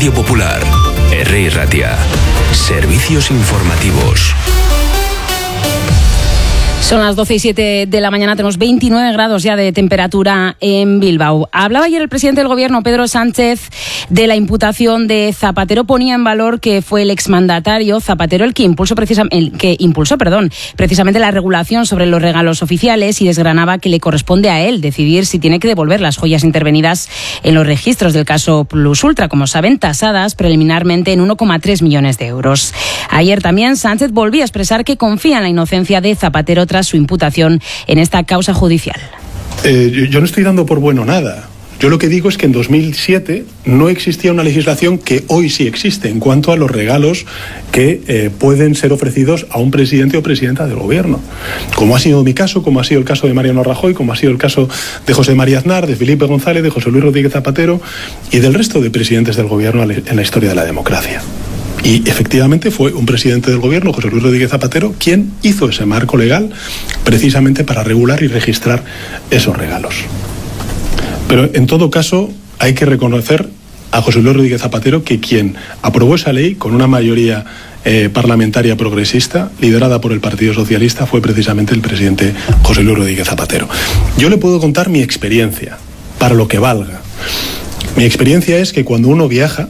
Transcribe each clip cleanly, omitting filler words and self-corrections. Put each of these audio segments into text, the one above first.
Radio Popular, Herri Ratia. Servicios informativos. Son las 12:07 de la mañana, tenemos 29 grados ya de temperatura en Bilbao. Hablaba ayer el presidente del Gobierno, Pedro Sánchez, de la imputación de Zapatero. Ponía en valor que fue el exmandatario Zapatero el que impulsó precisamente la regulación sobre los regalos oficiales, y desgranaba que le corresponde a él decidir si tiene que devolver las joyas intervenidas en los registros del caso Plus Ultra, como saben, tasadas preliminarmente en 1,3 millones de euros. Ayer también Sánchez volvía a expresar que confía en la inocencia de Zapatero tras su imputación en esta causa judicial. Yo no estoy dando por bueno nada. Yo lo que digo es que en 2007 no existía una legislación que hoy sí existe en cuanto a los regalos que pueden ser ofrecidos a un presidente o presidenta del gobierno. Como ha sido mi caso, como ha sido el caso de Mariano Rajoy, como ha sido el caso de José María Aznar, de Felipe González, de José Luis Rodríguez Zapatero y del resto de presidentes del gobierno en la historia de la democracia. Y efectivamente fue un presidente del gobierno, José Luis Rodríguez Zapatero, quien hizo ese marco legal precisamente para regular y registrar esos regalos. Pero en todo caso hay que reconocer a José Luis Rodríguez Zapatero que quien aprobó esa ley con una mayoría parlamentaria progresista, liderada por el Partido Socialista, fue precisamente el presidente José Luis Rodríguez Zapatero. Yo le puedo contar mi experiencia, para lo que valga. Mi experiencia es que cuando uno viaja,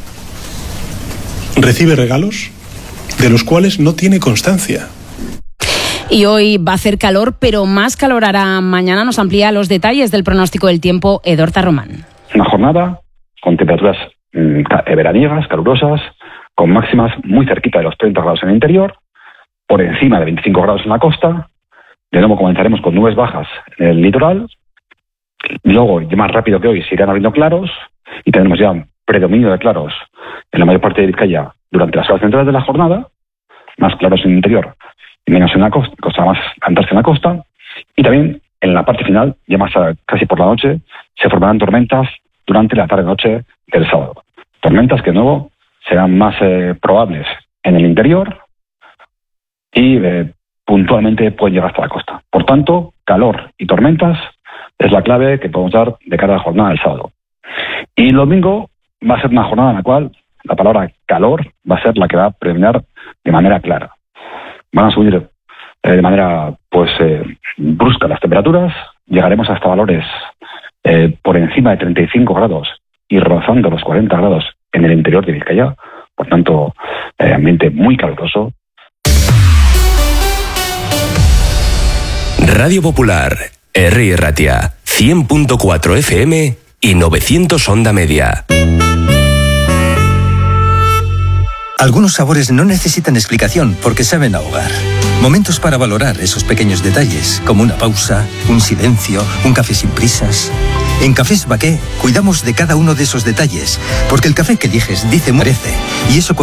recibe regalos de los cuales no tiene constancia. Y hoy va a hacer calor, pero más calor hará mañana. Nos amplía los detalles del pronóstico del tiempo Edorta Román. Una jornada con temperaturas veraniegas, calurosas, con máximas muy cerquita de los 30 grados en el interior, por encima de 25 grados en la costa. De nuevo comenzaremos con nubes bajas en el litoral. Luego, ya más rápido que hoy, se irán abriendo claros y tendremos ya un predominio de claros en la mayor parte de Vizcaya durante las horas centrales de la jornada, más claros en el interior y menos en la costa, más antes en la costa, y también en la parte final, ya más casi por la noche, se formarán tormentas durante la tarde-noche del sábado. Tormentas que de nuevo serán más probables en el interior y puntualmente pueden llegar hasta la costa. Por tanto, calor y tormentas es la clave que podemos dar de cara a la jornada del sábado. Y el domingo va a ser una jornada en la cual la palabra calor va a ser la que va a predominar de manera clara. Van a subir de manera brusca las temperaturas, llegaremos hasta valores por encima de 35 grados y rozando los 40 grados en el interior de Vizcaya, por tanto, ambiente muy caluroso. Radio Popular, Herri Ratia, 100.4 FM y 900 onda media. Algunos sabores no necesitan explicación porque saben a hogar. Momentos para valorar esos pequeños detalles, como una pausa, un silencio, un café sin prisas. En Cafés Baqué cuidamos de cada uno de esos detalles, porque el café que eliges dice merece, y eso